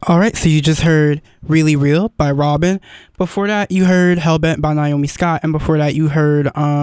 All right, so you just heard Really Real by Robin. Before that, you heard Hellbent by Naomi Scott, and before that, you heard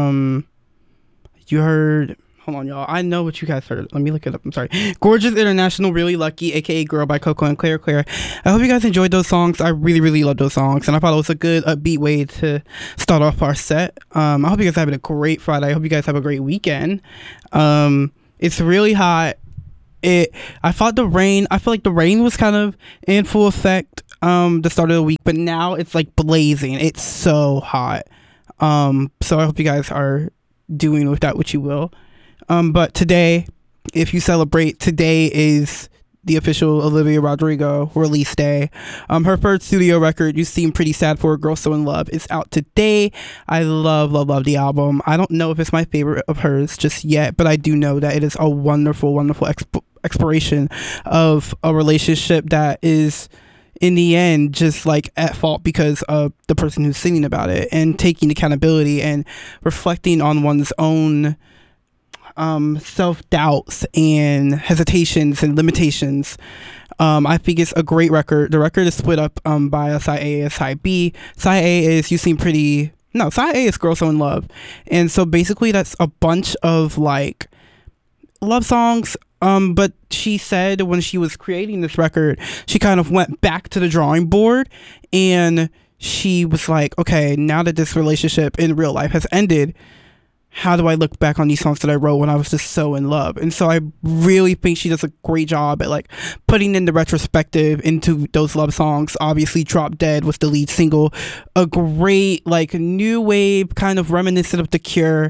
hold on, y'all. I know what you guys heard. Let me look it up. I'm sorry. Gorgeous International, Really Lucky, aka Girl by Coco and Claire Claire. I hope you guys enjoyed those songs. I really, really love those songs, and I thought it was a good upbeat way to start off our set. I hope you guys are having a great Friday. I hope you guys have a great weekend. It's really hot. I feel like the rain was kind of in full effect the start of the week, but now it's like blazing. It's so hot. So I hope you guys are doing with that what you will. But today, if you celebrate, today is the official Olivia Rodrigo release day. Her first studio record, You Seem Pretty Sad for a Girl So in Love, is out today. I love the album. I don't know if it's my favorite of hers just yet, but I do know that it is a wonderful exploration of a relationship that is in the end just like at fault because of the person who's singing about it, and taking accountability and reflecting on one's own self-doubts and hesitations and limitations. I think it's a great record. The record is split up by side A and side B. Side A is side A is Girl So in Love, and so basically that's a bunch of like love songs. But she said when she was creating this record, she kind of went back to the drawing board, and she was like, okay, now that this relationship in real life has ended, how do I look back on these songs that I wrote when I was just so in love? And so I really think she does a great job at like putting in the retrospective into those love songs. Obviously, Drop Dead was the lead single, a great like new wave kind of reminiscent of The Cure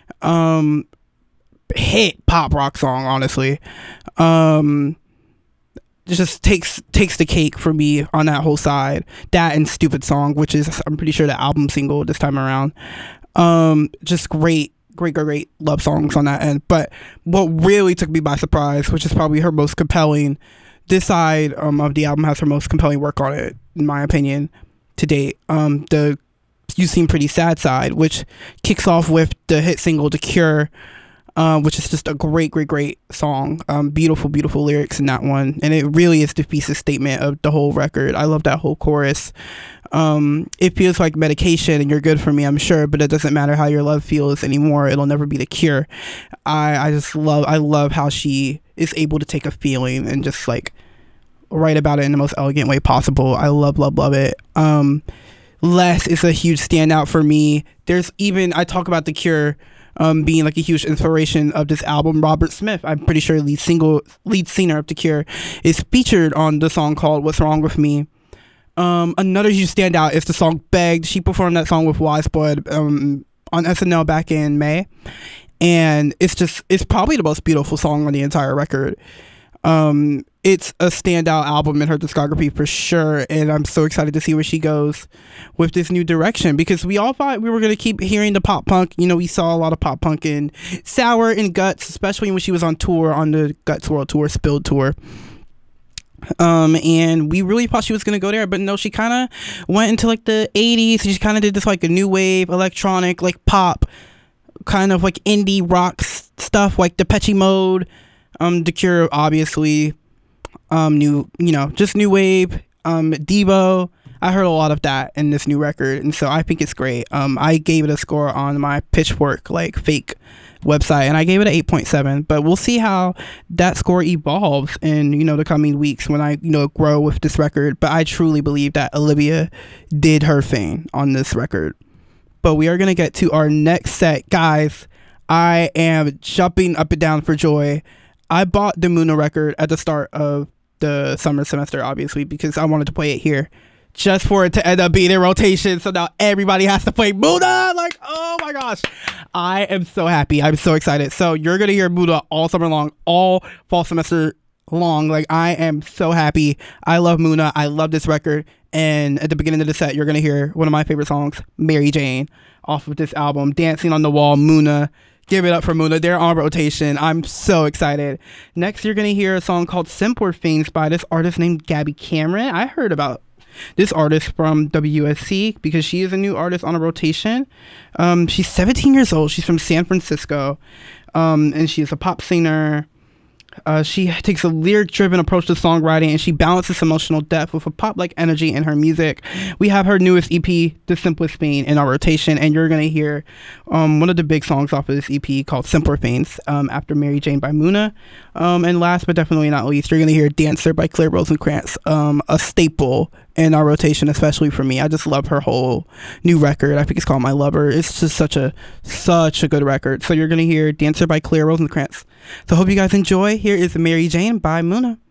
hit pop rock song, honestly. Just takes the cake for me on that whole side. That and Stupid Song, which is I'm pretty sure the album single this time around. Just great love songs on that end. But what really took me by surprise, which is probably her most compelling, this side of the album has her most compelling work on it, in my opinion, to date. The You Seem Pretty Sad side, which kicks off with the hit single The Cure, which is just a great song. Beautiful lyrics in that one, and it really is the thesis statement of the whole record. I love that whole chorus. It feels like medication and you're good for me, I'm sure, but it doesn't matter how your love feels anymore. It'll never be the cure. I love how she is able to take a feeling and just like write about it in the most elegant way possible. I love it. Less is a huge standout for me. I talk about The Cure being like a huge inspiration of this album. Robert Smith, I'm pretty sure lead singer of The Cure, is featured on the song called What's Wrong With Me. Another huge standout is the song Begged. She performed that song with Wise Blood on SNL back in May, and it's probably the most beautiful song on the entire record. It's a standout album in her discography for sure, and I'm so excited to see where she goes with this new direction, because we all thought we were going to keep hearing the pop punk. We saw a lot of pop punk in Sour and Guts, especially when she was on tour, on the Guts World Tour, Spilled Tour. And we really thought she was gonna go there, but no, she kind of went into like the 80s. She kind of did this like a new wave electronic, like pop, kind of like indie rock stuff, like Depeche Mode, The Cure, obviously, just new wave, Devo. I heard a lot of that in this new record, and so I think it's great. I gave it a score on my Pitchfork like fake website, and I gave it an 8.7, but we'll see how that score evolves in the coming weeks when I grow with this record. But I truly believe that Olivia did her thing on this record. But we are going to get to our next set, guys. I am jumping up and down for joy. I bought the Muna record at the start of the summer semester, obviously, because I wanted to play it here, just for it to end up being in rotation. So now everybody has to play Muna. Like, oh my gosh. I am so happy. I'm so excited. So you're going to hear Muna all summer long, all fall semester long. Like, I am so happy. I love Muna. I love this record. And at the beginning of the set, you're going to hear one of my favorite songs, Mary Jane, off of this album, Dancing on the Wall, Muna. Give it up for Muna. They're on rotation. I'm so excited. Next, you're going to hear a song called Simpler Things by this artist named Gabby Cameron. I heard about this artist from WSC because she is a new artist on a rotation. She's 17 years old. She's from San Francisco. And she's a pop singer. She takes a lyric-driven approach to songwriting, and she balances emotional depth with a pop-like energy in her music. We have her newest EP, The Simplest Pain, in our rotation, and you're gonna hear one of the big songs off of this EP called Simpler Pains, after Mary Jane by Muna. And last but definitely not least, you're gonna hear Dancer by Claire Rosenkrantz, a staple in our rotation, especially for me. I just love her whole new record. I think it's called My Lover. It's just such a good record. So you're gonna hear Dancer by Claire Rosenkrantz. So hope you guys enjoy. Here is Mary Jane by Muna.